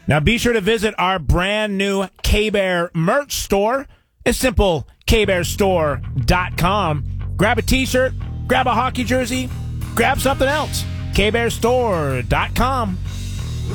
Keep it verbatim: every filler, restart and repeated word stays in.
Now be sure to visit our brand new K-Bear merch store. It's simple, K Bear Store dot com. Grab a t-shirt, grab a hockey jersey, grab something else. K Bear Store dot com.